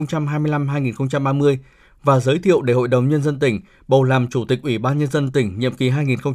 2025-2030 và giới thiệu để Hội đồng Nhân dân tỉnh bầu làm Chủ tịch Ủy ban Nhân dân tỉnh nhiệm kỳ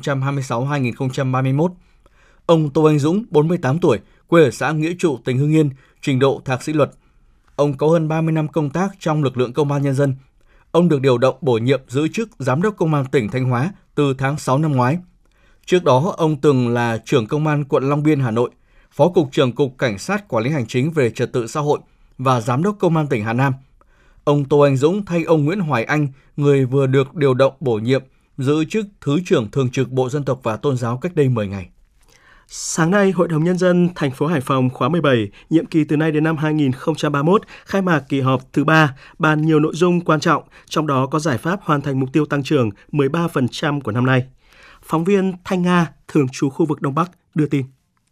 2026-2031. Ông Tô Anh Dũng, 48 tuổi, quê ở xã Nghĩa Trụ, tỉnh Hưng Yên, trình độ thạc sĩ luật. Ông có hơn 30 năm công tác trong lực lượng Công an Nhân dân. Ông được điều động bổ nhiệm giữ chức Giám đốc Công an tỉnh Thanh Hóa từ tháng 6 năm ngoái. Trước đó, ông từng là trưởng Công an quận Long Biên, Hà Nội, Phó Cục trưởng Cục Cảnh sát Quản lý Hành chính về Trật tự xã hội và Giám đốc Công an tỉnh Hà Nam. Ông Tô Anh Dũng thay ông Nguyễn Hoài Anh, người vừa được điều động bổ nhiệm, giữ chức Thứ trưởng Thường trực Bộ Dân tộc và Tôn giáo cách đây 10 ngày. Sáng nay, Hội đồng Nhân dân thành phố Hải Phòng khóa 17, nhiệm kỳ từ nay đến năm 2031, khai mạc kỳ họp thứ 3, bàn nhiều nội dung quan trọng, trong đó có giải pháp hoàn thành mục tiêu tăng trưởng 13% của năm nay. Phóng viên Thanh Nga, thường trú khu vực Đông Bắc, đưa tin.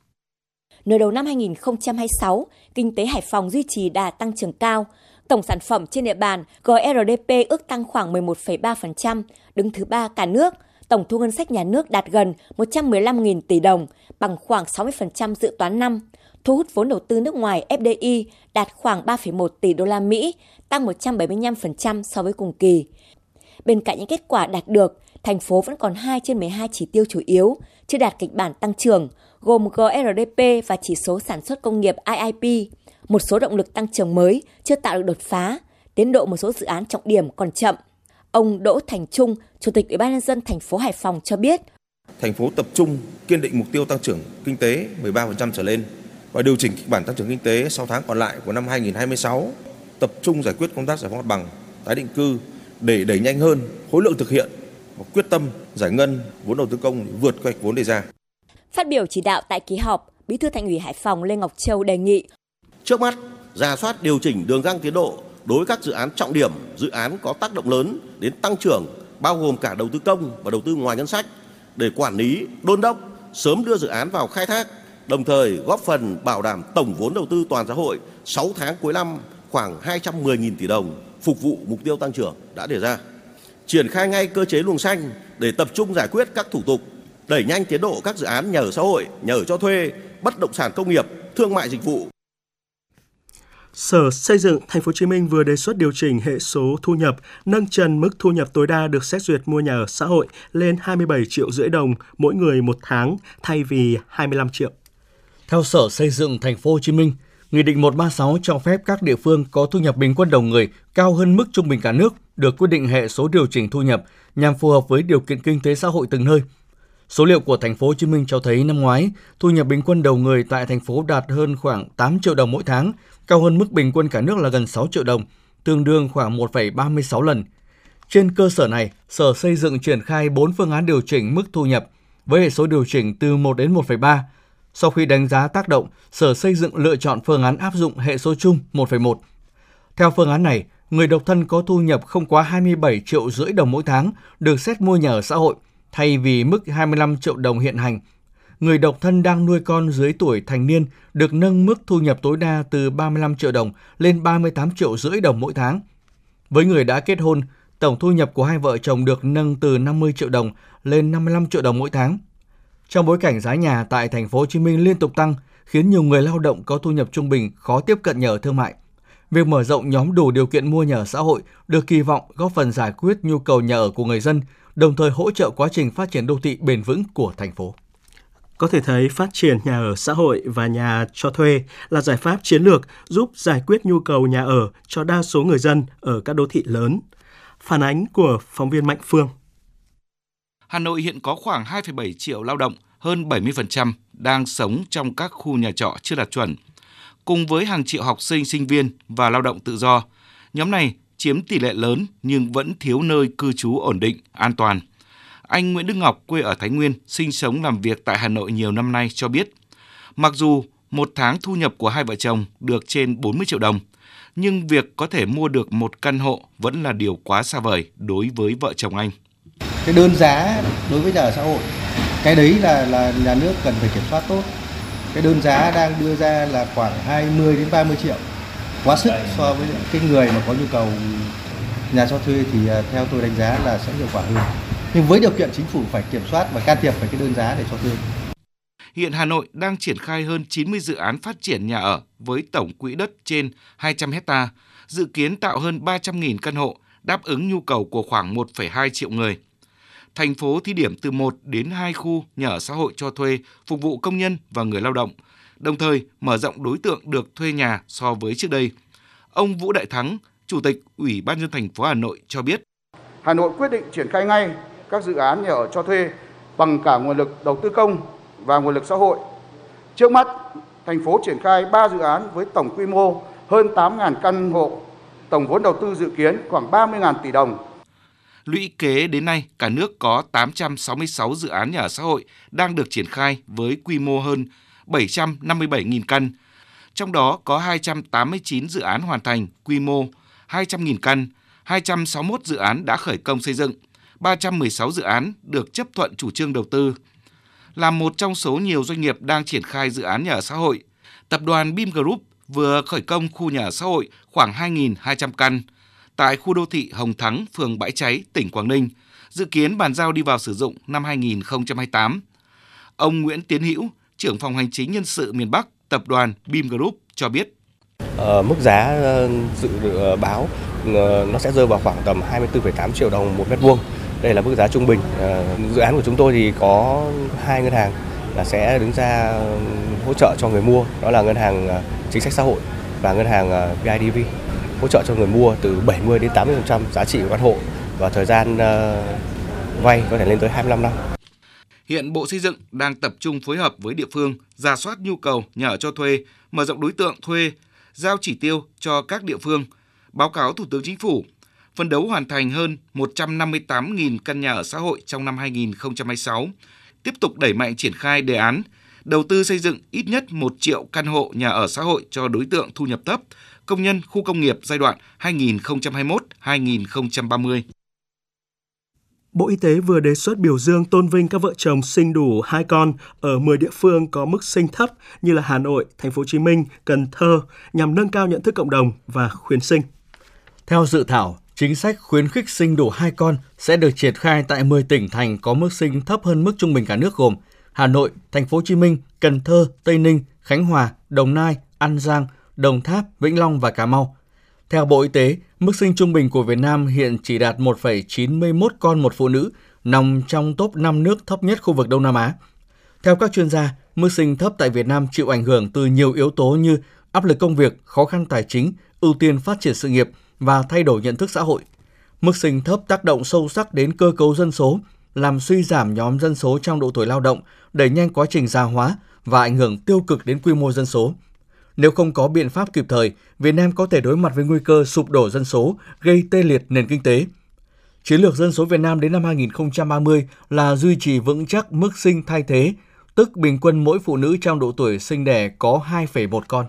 Nửa đầu năm 2026, kinh tế Hải Phòng duy trì đà tăng trưởng cao. Tổng sản phẩm trên địa bàn GRDP ước tăng khoảng 11,3%, đứng thứ 3 cả nước. Tổng thu ngân sách nhà nước đạt gần 115.000 tỷ đồng, bằng khoảng 60% dự toán năm. Thu hút vốn đầu tư nước ngoài FDI đạt khoảng 3,1 tỷ đô la Mỹ, tăng 175% so với cùng kỳ. Bên cạnh những kết quả đạt được, thành phố vẫn còn 2 trên 12 chỉ tiêu chủ yếu, chưa đạt kịch bản tăng trưởng, gồm GRDP và chỉ số sản xuất công nghiệp IIP. Một số động lực tăng trưởng mới chưa tạo được đột phá, tiến độ một số dự án trọng điểm còn chậm. Ông Đỗ Thành Trung, Chủ tịch Ủy ban Nhân dân thành phố Hải Phòng cho biết, thành phố tập trung kiên định mục tiêu tăng trưởng kinh tế 13% trở lên và điều chỉnh kịch bản tăng trưởng kinh tế 6 tháng còn lại của năm 2026, tập trung giải quyết công tác giải phóng mặt bằng, tái định cư để đẩy nhanh hơn khối lượng thực hiện và quyết tâm giải ngân vốn đầu tư công vượt kế hoạch vốn đề ra. Phát biểu chỉ đạo tại kỳ họp, Bí thư Thành ủy Hải Phòng Lê Ngọc Châu đề nghị trước mắt rà soát điều chỉnh đường găng tiến độ đối với các dự án trọng điểm, dự án có tác động lớn đến tăng trưởng, bao gồm cả đầu tư công và đầu tư ngoài ngân sách, để quản lý, đôn đốc, sớm đưa dự án vào khai thác, đồng thời góp phần bảo đảm tổng vốn đầu tư toàn xã hội 6 tháng cuối năm khoảng 210.000 tỷ đồng, phục vụ mục tiêu tăng trưởng đã đề ra. Triển khai ngay cơ chế luồng xanh để tập trung giải quyết các thủ tục, đẩy nhanh tiến độ các dự án nhà ở xã hội, nhà ở cho thuê, bất động sản công nghiệp, thương mại dịch vụ. Sở Xây dựng Thành phố Hồ Chí Minh vừa đề xuất điều chỉnh hệ số thu nhập, nâng trần mức thu nhập tối đa được xét duyệt mua nhà ở xã hội lên 27,5 triệu đồng mỗi người một tháng thay vì 25 triệu. Theo Sở Xây dựng Thành phố Hồ Chí Minh, Nghị định 136 cho phép các địa phương có thu nhập bình quân đầu người cao hơn mức trung bình cả nước được quyết định hệ số điều chỉnh thu nhập nhằm phù hợp với điều kiện kinh tế xã hội từng nơi. Số liệu của Thành phố Hồ Chí Minh cho thấy năm ngoái, thu nhập bình quân đầu người tại thành phố đạt hơn khoảng 8 triệu đồng mỗi tháng, cao hơn mức bình quân cả nước là gần 6 triệu đồng, tương đương khoảng 1,36 lần. Trên cơ sở này, Sở Xây dựng triển khai 4 phương án điều chỉnh mức thu nhập với hệ số điều chỉnh từ 1 đến 1,3. Sau khi đánh giá tác động, Sở Xây dựng lựa chọn phương án áp dụng hệ số chung 1,1. Theo phương án này, người độc thân có thu nhập không quá 27,5 triệu đồng mỗi tháng được xét mua nhà ở xã hội, thay vì mức 25 triệu đồng hiện hành. Người độc thân đang nuôi con dưới tuổi thành niên được nâng mức thu nhập tối đa từ 35 triệu đồng lên 38,5 triệu đồng mỗi tháng. Với người đã kết hôn, tổng thu nhập của hai vợ chồng được nâng từ 50 triệu đồng lên 55 triệu đồng mỗi tháng. Trong bối cảnh giá nhà tại Thành phố Hồ Chí Minh liên tục tăng, khiến nhiều người lao động có thu nhập trung bình khó tiếp cận nhà ở thương mại. Việc mở rộng nhóm đủ điều kiện mua nhà ở xã hội được kỳ vọng góp phần giải quyết nhu cầu nhà ở của người dân, đồng thời hỗ trợ quá trình phát triển đô thị bền vững của thành phố. Có thể thấy phát triển nhà ở xã hội và nhà cho thuê là giải pháp chiến lược giúp giải quyết nhu cầu nhà ở cho đa số người dân ở các đô thị lớn. Phản ánh của phóng viên Mạnh Phương. Hà Nội hiện có khoảng 2,7 triệu lao động, hơn 70% đang sống trong các khu nhà trọ chưa đạt chuẩn. Cùng với hàng triệu học sinh, sinh viên và lao động tự do, nhóm này chiếm tỷ lệ lớn nhưng vẫn thiếu nơi cư trú ổn định, an toàn. Anh Nguyễn Đức Ngọc, quê ở Thái Nguyên, sinh sống làm việc tại Hà Nội nhiều năm nay cho biết, mặc dù một tháng thu nhập của hai vợ chồng được trên 40 triệu đồng, nhưng việc có thể mua được một căn hộ vẫn là điều quá xa vời đối với vợ chồng anh. Cái đơn giá đối với nhà ở xã hội, cái đấy là nhà nước cần phải kiểm soát tốt. Cái đơn giá đang đưa ra là khoảng 20 đến 30 triệu, quá sức so với cái người mà có nhu cầu nhà cho thuê thì theo tôi đánh giá là sẽ hiệu quả hơn. Nhưng với điều kiện chính phủ phải kiểm soát và can thiệp về cái đơn giá để cho thuê. Hiện Hà Nội đang triển khai hơn 90 dự án phát triển nhà ở với tổng quỹ đất trên 200 hectare, dự kiến tạo hơn 300.000 căn hộ, đáp ứng nhu cầu của khoảng 1,2 triệu người. Thành phố thí điểm từ 1 đến 2 khu nhà ở xã hội cho thuê phục vụ công nhân và người lao động, đồng thời mở rộng đối tượng được thuê nhà so với trước đây. Ông Vũ Đại Thắng, Chủ tịch Ủy ban nhân dân thành phố Hà Nội cho biết: Hà Nội quyết định triển khai ngay các dự án nhà ở cho thuê bằng cả nguồn lực đầu tư công và nguồn lực xã hội. Trước mắt, thành phố triển khai 3 dự án với tổng quy mô hơn 8.000 căn hộ, tổng vốn đầu tư dự kiến khoảng 30.000 tỷ đồng. Lũy kế đến nay, cả nước có 866 dự án nhà ở xã hội đang được triển khai với quy mô hơn 757.000 căn. Trong đó có 289 dự án hoàn thành quy mô 200.000 căn, 261 dự án đã khởi công xây dựng, 316 dự án được chấp thuận chủ trương đầu tư. Là một trong số nhiều doanh nghiệp đang triển khai dự án nhà ở xã hội, tập đoàn BIM Group vừa khởi công khu nhà ở xã hội khoảng 2.200 căn tại khu đô thị Hồng Thắng, phường Bãi Cháy, tỉnh Quảng Ninh, dự kiến bàn giao đi vào sử dụng năm 2028. Ông Nguyễn Tiến Hữu, trưởng phòng hành chính nhân sự miền Bắc, tập đoàn BIM Group cho biết. Mức giá dự báo nó sẽ rơi vào khoảng tầm 24,8 triệu đồng một mét vuông. Đây là mức giá trung bình. Dự án của chúng tôi thì có 2 ngân hàng là sẽ đứng ra hỗ trợ cho người mua, đó là ngân hàng chính sách xã hội và ngân hàng BIDV, hỗ trợ cho người mua từ 70 đến 80% giá trị của căn hộ và thời gian vay có thể lên tới 25 năm. Hiện Bộ Xây dựng đang tập trung phối hợp với địa phương rà soát nhu cầu nhà ở cho thuê, mở rộng đối tượng thuê, giao chỉ tiêu cho các địa phương, báo cáo Thủ tướng Chính phủ, phấn đấu hoàn thành hơn 158.000 căn nhà ở xã hội trong năm 2026, tiếp tục đẩy mạnh triển khai đề án, đầu tư xây dựng ít nhất 1 triệu căn hộ nhà ở xã hội cho đối tượng thu nhập thấp, công nhân khu công nghiệp giai đoạn 2021-2030. Bộ Y tế vừa đề xuất biểu dương tôn vinh các vợ chồng sinh đủ 2 con ở 10 địa phương có mức sinh thấp như là Hà Nội, Thành phố Hồ Chí Minh, Cần Thơ nhằm nâng cao nhận thức cộng đồng và khuyến sinh. Theo dự thảo, chính sách khuyến khích sinh đủ 2 con sẽ được triển khai tại 10 tỉnh thành có mức sinh thấp hơn mức trung bình cả nước gồm Hà Nội, Thành phố Hồ Chí Minh, Cần Thơ, Tây Ninh, Khánh Hòa, Đồng Nai, An Giang, Đồng Tháp, Vĩnh Long và Cà Mau. Theo Bộ Y tế, mức sinh trung bình của Việt Nam hiện chỉ đạt 1,91 con một phụ nữ, nằm trong top 5 nước thấp nhất khu vực Đông Nam Á. Theo các chuyên gia, mức sinh thấp tại Việt Nam chịu ảnh hưởng từ nhiều yếu tố như áp lực công việc, khó khăn tài chính, ưu tiên phát triển sự nghiệp và thay đổi nhận thức xã hội. Mức sinh thấp tác động sâu sắc đến cơ cấu dân số, làm suy giảm nhóm dân số trong độ tuổi lao động, đẩy nhanh quá trình già hóa và ảnh hưởng tiêu cực đến quy mô dân số. Nếu không có biện pháp kịp thời, Việt Nam có thể đối mặt với nguy cơ sụp đổ dân số, gây tê liệt nền kinh tế. Chiến lược dân số Việt Nam đến năm 2030 là duy trì vững chắc mức sinh thay thế, tức bình quân mỗi phụ nữ trong độ tuổi sinh đẻ có 2,1 con.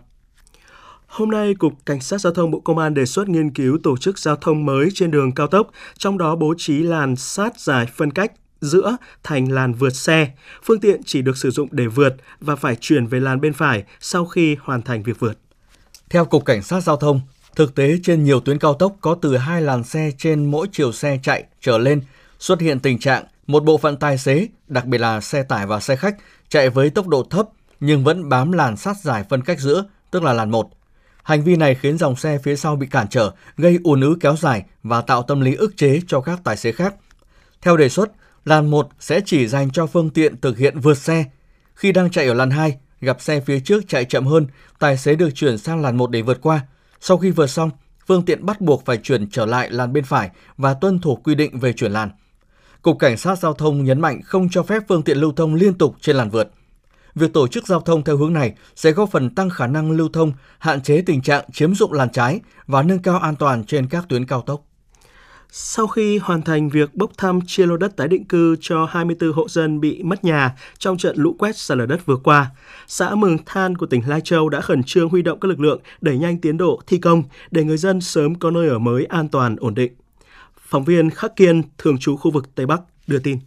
Hôm nay, Cục Cảnh sát Giao thông Bộ Công an đề xuất nghiên cứu tổ chức giao thông mới trên đường cao tốc, trong đó bố trí làn sát giải phân cách giữa thành làn vượt xe. Phương tiện chỉ được sử dụng để vượt và phải chuyển về làn bên phải sau khi hoàn thành việc vượt. Theo Cục Cảnh sát Giao thông, thực tế trên nhiều tuyến cao tốc có từ 2 làn xe trên mỗi chiều xe chạy trở lên xuất hiện tình trạng một bộ phận tài xế, đặc biệt là xe tải và xe khách, chạy với tốc độ thấp nhưng vẫn bám làn sát giải phân cách giữa, tức là làn 1. Hành vi này khiến dòng xe phía sau bị cản trở, gây ùn ứ kéo dài và tạo tâm lý ức chế cho các tài xế khác. Theo đề xuất, làn 1 sẽ chỉ dành cho phương tiện thực hiện vượt xe. Khi đang chạy ở làn 2, gặp xe phía trước chạy chậm hơn, tài xế được chuyển sang làn 1 để vượt qua. Sau khi vượt xong, phương tiện bắt buộc phải chuyển trở lại làn bên phải và tuân thủ quy định về chuyển làn. Cục Cảnh sát Giao thông nhấn mạnh không cho phép phương tiện lưu thông liên tục trên làn vượt. Việc tổ chức giao thông theo hướng này sẽ góp phần tăng khả năng lưu thông, hạn chế tình trạng chiếm dụng làn trái và nâng cao an toàn trên các tuyến cao tốc. Sau khi hoàn thành việc bốc thăm chia lô đất tái định cư cho 24 hộ dân bị mất nhà trong trận lũ quét sạt lở đất vừa qua, xã Mường Than của tỉnh Lai Châu đã khẩn trương huy động các lực lượng đẩy nhanh tiến độ thi công để người dân sớm có nơi ở mới an toàn, ổn định. Phóng viên Khắc Kiên, thường trú khu vực Tây Bắc, đưa tin.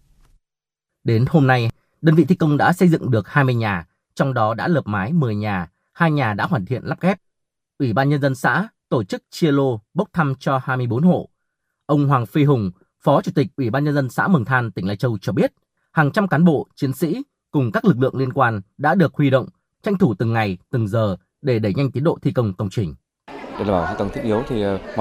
Đến hôm nay, đơn vị thi công đã xây dựng được 20 nhà, trong đó đã lợp mái 10 nhà, 2 nhà đã hoàn thiện lắp ghép. Ủy ban Nhân dân xã tổ chức chia lô bốc thăm cho 24 hộ. Ông Hoàng Phi Hùng, Phó Chủ tịch Ủy ban Nhân dân xã Mường Than, tỉnh Lai Châu cho biết, hàng trăm cán bộ, chiến sĩ cùng các lực lượng liên quan đã được huy động, tranh thủ từng ngày, từng giờ để đẩy nhanh tiến độ thi công công trình. để đảm bảo hạ tầng thiết yếu thì mọi